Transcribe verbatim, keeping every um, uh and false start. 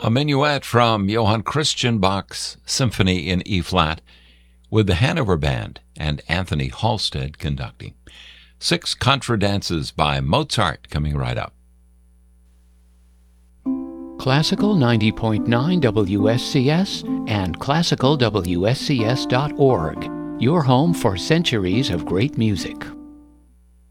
A minuet from Johann Christian Bach's Symphony in E-flat with the Hanover Band and Anthony Halstead conducting. Six Contradances by Mozart coming right up. Classical ninety point nine W S C S and classical W S C S dot org, your home for centuries of great music.